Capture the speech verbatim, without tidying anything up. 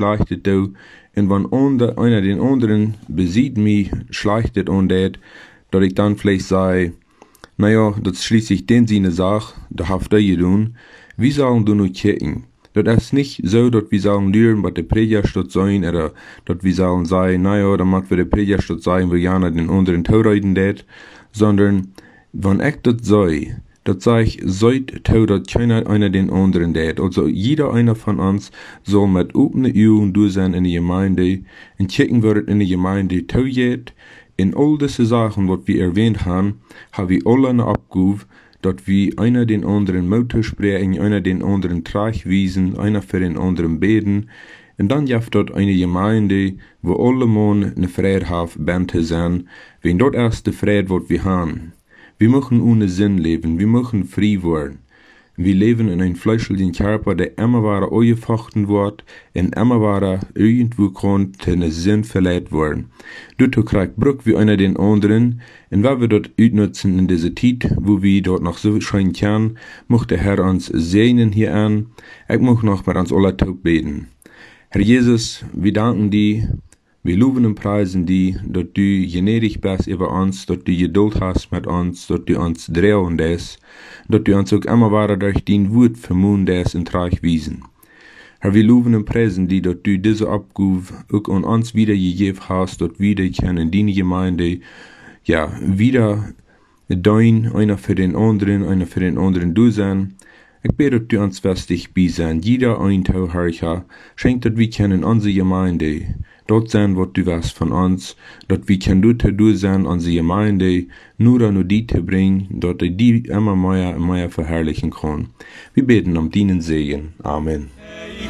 schlechtet do, en wenn onder, einer den anderen besieht mich schlechtet und dat, dat ich dann vielleicht sei, naja, das ist schließlich den seine Sache, da haft er gedun, wie sollen du nur kicken? Das ist nicht so, dass wir sollen lernen, was der Prediger statt sein, oder dass wir sollen sagen, naja, dann mag wir der Prediger statt sein, wir gerne den anderen Tauriden dat, sondern, wenn ich das sei, das sag ich, seid tau, dass keiner einer den anderen dat. Also jeder einer von uns soll mit offenen Augen durch sein in die Gemeinde, und kicken wird in die Gemeinde tau jet. In all diese Sachen, was wir erwähnt haben, haben wir alle eine Abgabe, dass wir einer den anderen Mut sprechen, einer den anderen Trag wiesen, einer für den anderen beten. Und dann gibt dort eine Gemeinde, wo alle Mann eine Freude haben, bente sein, wenn dort erst die Freude, was wir haben. Wir möchten ohne Sinn leben, wir möchten frei werden. Wir leben in einem fleischlichen Körper, der immer wieder angefochten wird und immer wieder irgendwo kommt, zu einem Sinn verleiht werden. Dazu kriegt Brück wie einer den anderen, und wenn wir dort utnutzen in dieser Zeit, wo wir dort noch so scheinen können, möchte der Herr uns segnen hier an. Ich möchte noch mit uns alle taub beten. Herr Jesus, wir danken dir, wir loben und preisen dir, dass du gnädig bist über uns, dass du Geduld hast mit uns, dass du uns drehen lässt, dass du uns auch immer weiter durch dein Wort vermuten lässt und Reich wiesen. Herr, wir loben und preisen dir, dass du diese Abgabe auch an uns wiedergegeben hast, dass wir können in deine Gemeinde, ja, wieder dein, einer für den anderen, einer für den anderen du sein. Ich bete, dass du uns festig bei sein, jeder ein Tau, Herr, schenkt, dass wir können unsere Gemeinde dort sein, was du weißt von uns, dass wir können dort du sein, unsere Gemeinde, nur an die zu bringen, dass die immer mehr und mehr verherrlichen können. Wir beten um deinen Segen. Amen.